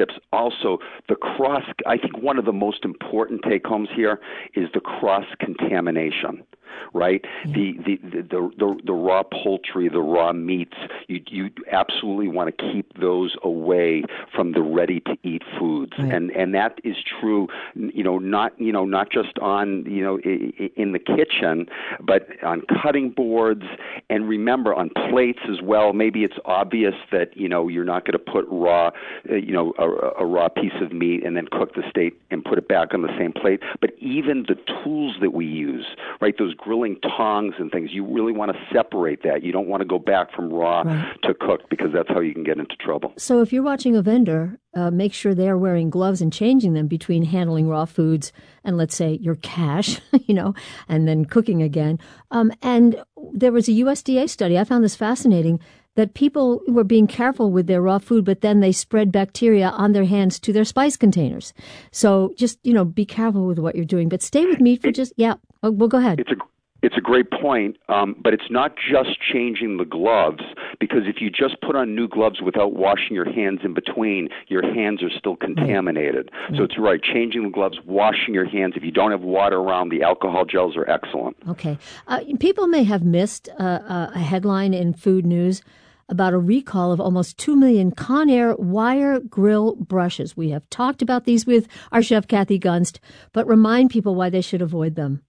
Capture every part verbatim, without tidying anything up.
tips. Also, the cross, I think one of the most important take-homes here is the cross-contamination. Right, yeah. the, the, the the the raw poultry, the raw meats. You you absolutely want to keep those away from the ready-to-eat foods, right. and and that is true. You know, not you know not just on you know in the kitchen, but on cutting boards, and remember on plates as well. Maybe it's obvious that you know you're not going to put raw, uh, you know, a, a raw piece of meat and then cook the steak and put it back on the same plate. But even the tools that we use, right, those grilling tongs and things, you really want to separate that. You don't want to go back from raw right. to cooked, because that's how you can get into trouble. So if you're watching a vendor, uh, make sure they're wearing gloves and changing them between handling raw foods and, let's say, your cash, you know, and then cooking again. Um, and there was a U S D A study, I found this fascinating, that people were being careful with their raw food, but then they spread bacteria on their hands to their spice containers. So just, you know, be careful with what you're doing. But stay with meat for it, just, yeah, well, go ahead. It's a It's a great point, um, but it's not just changing the gloves, because if you just put on new gloves without washing your hands in between, your hands are still contaminated. Mm-hmm. So it's right, changing the gloves, washing your hands. If you don't have water around, the alcohol gels are excellent. Okay. Uh, people may have missed uh, a headline in Food News about a recall of almost two million Conair wire grill brushes. We have talked about these with our chef, Kathy Gunst, but remind people why they should avoid them.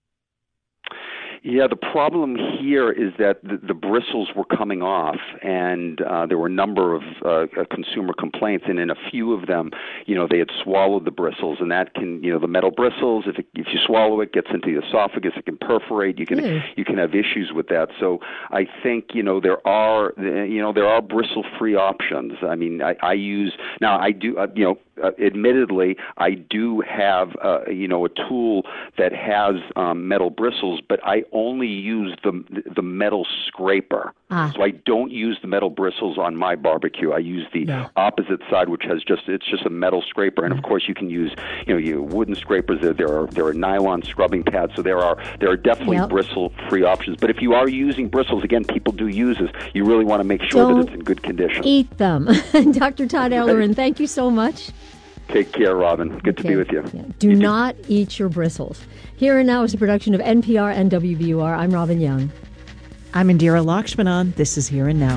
Yeah, the problem here is that the, the bristles were coming off, and uh, there were a number of uh, consumer complaints, and in a few of them, you know, they had swallowed the bristles, and that can, you know, the metal bristles, if it, if you swallow it, gets into the esophagus, it can perforate, you can mm. you can have issues with that. So I think, you know, there are, you know, there are bristle-free options. I mean, I, I use, now I do, uh, you know, Uh, admittedly, I do have, uh, you know, a tool that has um, metal bristles, but I only use the the metal scraper. Ah. So I don't use the metal bristles on my barbecue. I use the yeah. opposite side, which has just it's just a metal scraper. And of course, you can use, you know, you wooden scrapers. There, there are there are nylon scrubbing pads. So there are there are definitely yep. bristle-free options. But if you are using bristles, again, people do use this. You really want to make sure don't that it's in good condition. Eat them, Doctor Todd Ellerin. Thank you so much. Take care, Robin. Good okay. to be with you. Yeah. Do you not do. eat your bristles. Here and Now is a production of N P R and W V U R. I'm Robin Young. I'm Indira Lakshmanan. This is Here and Now.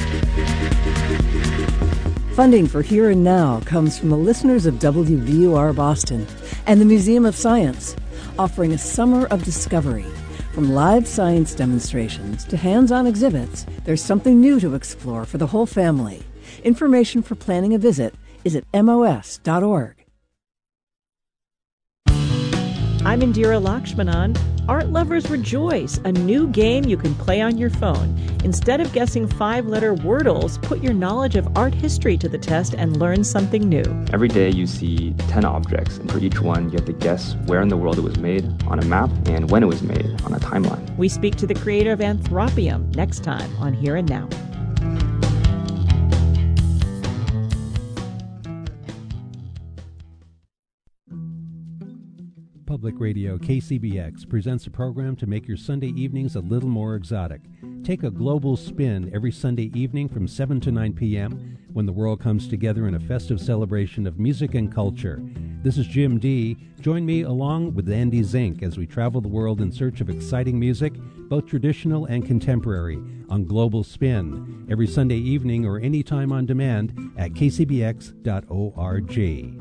Funding for Here and Now comes from the listeners of W V U R Boston and the Museum of Science, offering a summer of discovery. From live science demonstrations to hands-on exhibits, there's something new to explore for the whole family. Information for planning a visit is at M O S dot org. I'm Indira Lakshmanan. Art lovers rejoice, a new game you can play on your phone. Instead of guessing five-letter wordles, put your knowledge of art history to the test and learn something new. Every day you see ten objects, and for each one you have to guess where in the world it was made on a map and when it was made on a timeline. We speak to the creator of Anthropium next time on Here and Now. Public Radio K C B X presents a program to make your Sunday evenings a little more exotic. Take a global spin every Sunday evening from seven to nine p.m. when the world comes together in a festive celebration of music and culture. This is Jim D. Join me along with Andy Zink as we travel the world in search of exciting music, both traditional and contemporary, on Global Spin, every Sunday evening or anytime on demand at k c b x dot org.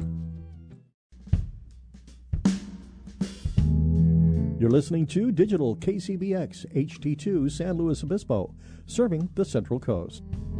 You're listening to Digital K C B X H T two San Luis Obispo, serving the Central Coast.